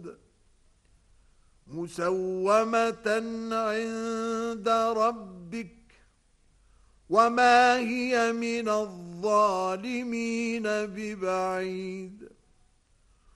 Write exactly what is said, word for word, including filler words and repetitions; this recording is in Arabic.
الأرض مسومة عند ربك وما هي من الظالمين ببعيد.